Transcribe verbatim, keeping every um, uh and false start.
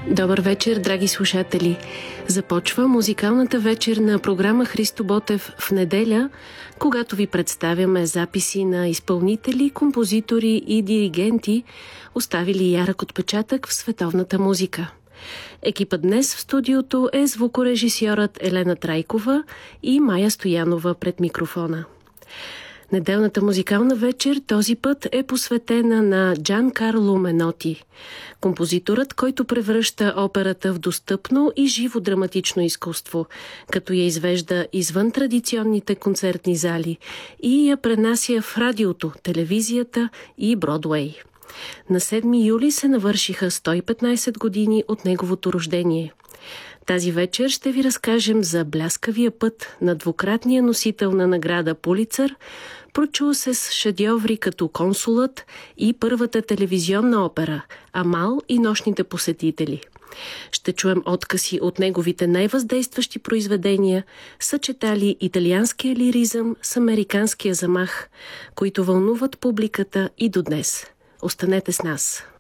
Добър вечер, драги слушатели! Започва музикалната вечер на програма Христо Ботев в неделя, когато ви представяме записи на изпълнители, композитори и диригенти, оставили ярък отпечатък в световната музика. Екипът днес в студиото е звукорежисьорът Елена Трайкова и Майя Стоянова пред микрофона. Неделната музикална вечер този път е посветена на Джан Карло Меноти, композиторът, който превръща операта в достъпно и живо драматично изкуство, като я извежда извън традиционните концертни зали и я пренася в радиото, телевизията и Бродуей. На седми юли се навършиха сто и петнайсет години от неговото рождение. Тази вечер ще ви разкажем за бляскавия път на двукратния носител на награда Пулицър, прочул се с шедьоври като Консулът и първата телевизионна опера Амал и нощните посетители. Ще чуем откъси от неговите най-въздействащи произведения, съчетали италианския лиризъм с американския замах, които вълнуват публиката и до днес. Останете с нас!